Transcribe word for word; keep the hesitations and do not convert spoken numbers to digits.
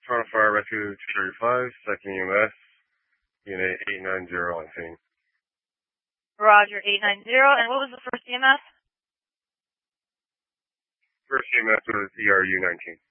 Toronto Fire Rescue two thirty-five, second E M S, unit eight nine zero on scene. Roger, eight nine zero. And what was the first E M S? First E M S was E R U nineteen.